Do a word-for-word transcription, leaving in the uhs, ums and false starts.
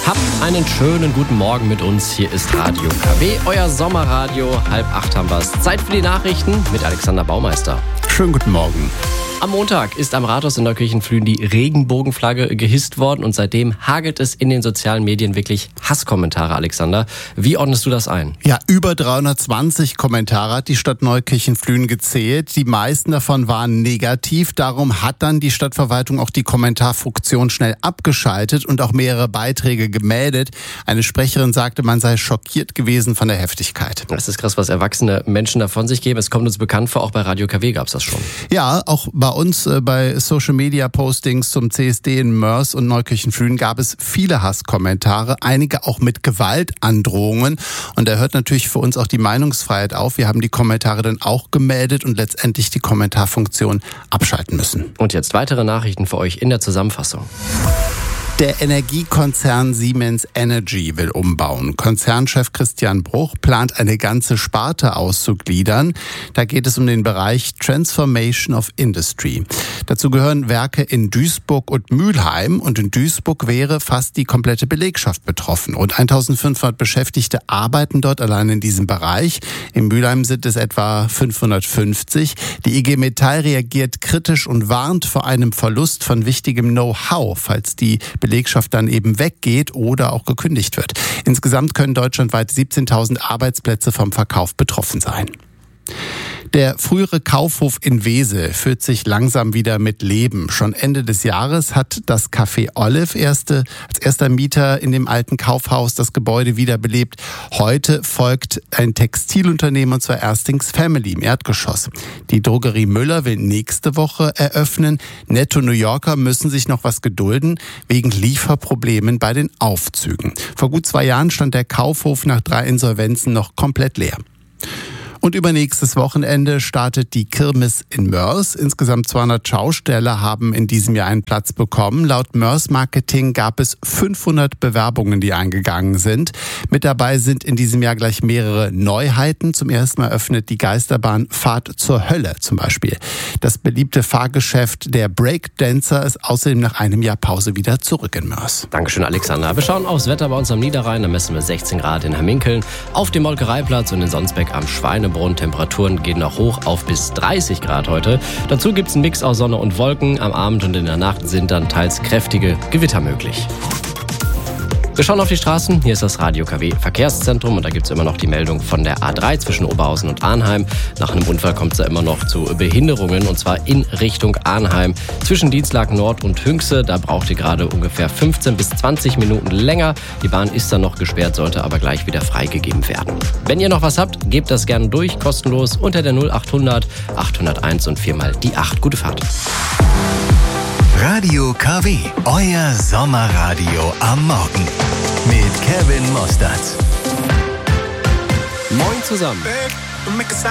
Habt einen schönen guten Morgen mit uns. Hier ist Radio K W, euer Sommerradio. Halb acht haben wir es. Zeit für die Nachrichten mit Alexander Baumeister. Schönen guten Morgen. Am Montag ist am Rathaus in Neukirchen-Flühen die Regenbogenflagge gehisst worden und seitdem hagelt es in den sozialen Medien wirklich Hasskommentare, Alexander. Wie ordnest du das ein? Ja, über dreihundertzwanzig Kommentare hat die Stadt Neukirchen-Flühen gezählt. Die meisten davon waren negativ. Darum hat dann die Stadtverwaltung auch die Kommentarfunktion schnell abgeschaltet und auch mehrere Beiträge gemeldet. Eine Sprecherin sagte, man sei schockiert gewesen von der Heftigkeit. Das ist krass, was erwachsene Menschen da von sich geben. Es kommt uns bekannt vor, auch bei Radio K W gab es das schon. Ja, auch bei uns äh, bei Social Media Postings zum C S D in Mörs und Neukirchen-Flühen gab es viele Hasskommentare, einige auch mit Gewaltandrohungen. Und da hört natürlich für uns auch die Meinungsfreiheit auf. Wir haben die Kommentare dann auch gemeldet und letztendlich die Kommentarfunktion abschalten müssen. Und jetzt weitere Nachrichten für euch in der Zusammenfassung. Der Energiekonzern Siemens Energy will umbauen. Konzernchef Christian Bruch plant, eine ganze Sparte auszugliedern. Da geht es um den Bereich Transformation of Industry. Dazu gehören Werke in Duisburg und Mülheim. Und in Duisburg wäre fast die komplette Belegschaft betroffen. Rund eintausendfünfhundert Beschäftigte arbeiten dort allein in diesem Bereich. In Mülheim sind es etwa fünfhundertfünfzig. Die I G Metall reagiert kritisch und warnt vor einem Verlust von wichtigem Know-how, falls die Belegschaft dann eben weggeht oder auch gekündigt wird. Insgesamt können deutschlandweit siebzehntausend Arbeitsplätze vom Verkauf betroffen sein. Der frühere Kaufhof in Wesel fühlt sich langsam wieder mit Leben. Schon Ende des Jahres hat das Café Olive erste, als erster Mieter in dem alten Kaufhaus das Gebäude wiederbelebt. Heute folgt ein Textilunternehmen, und zwar Erstings Family im Erdgeschoss. Die Drogerie Müller will nächste Woche eröffnen. Netto New Yorker müssen sich noch was gedulden wegen Lieferproblemen bei den Aufzügen. Vor gut zwei Jahren stand der Kaufhof nach drei Insolvenzen noch komplett leer. Und übernächstes Wochenende startet die Kirmes in Mörs. Insgesamt zweihundert Schausteller haben in diesem Jahr einen Platz bekommen. Laut Mörs Marketing gab es fünfhundert Bewerbungen, die eingegangen sind. Mit dabei sind in diesem Jahr gleich mehrere Neuheiten. Zum ersten Mal öffnet die Geisterbahn Fahrt zur Hölle zum Beispiel. Das beliebte Fahrgeschäft der Breakdancer ist außerdem nach einem Jahr Pause wieder zurück in Mörs. Dankeschön, Alexander. Wir schauen aufs Wetter bei uns am Niederrhein. Da messen wir sechzehn Grad in Hamminkeln, auf dem Molkereiplatz und in Sonsbeck am Schweine. Temperaturen gehen noch hoch auf bis dreißig Grad heute. Dazu gibt es einen Mix aus Sonne und Wolken. Am Abend und in der Nacht sind dann teils kräftige Gewitter möglich. Wir schauen auf die Straßen. Hier ist das Radio K W Verkehrszentrum und da gibt es immer noch die Meldung von der A drei zwischen Oberhausen und Arnheim. Nach einem Unfall kommt es da immer noch zu Behinderungen und zwar in Richtung Arnheim. Zwischen Dienstlag Nord und Hünxe, da braucht ihr gerade ungefähr fünfzehn bis zwanzig Minuten länger. Die Bahn ist dann noch gesperrt, sollte aber gleich wieder freigegeben werden. Wenn ihr noch was habt, gebt das gerne durch, kostenlos unter der null achthundert achthunderteins und viermal die acht. Gute Fahrt. Radio K W, euer Sommerradio am Morgen. Mit Kevin Mostert. Moin zusammen.